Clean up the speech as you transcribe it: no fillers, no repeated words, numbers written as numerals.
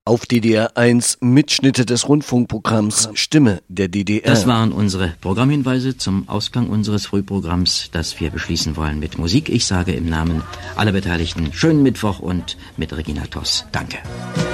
Auf DDR 1 Mitschnitte des Rundfunkprogramms Stimme der DDR. Das waren unsere Programmhinweise zum Ausgang unseres Frühprogramms, das wir beschließen wollen mit Musik. Ich sage im Namen aller Beteiligten schönen Mittwoch und mit Regina Toss. Danke.